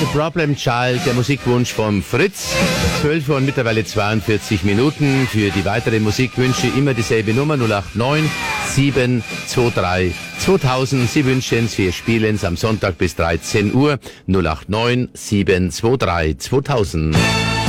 The Problem Child, der Musikwunsch vom Fritz. 12 und mittlerweile 42 Minuten. Für die weiteren Musikwünsche immer dieselbe Nummer 089 723 2000. Sie wünschen es, wir spielen es am Sonntag bis 13 Uhr 089 723 2000.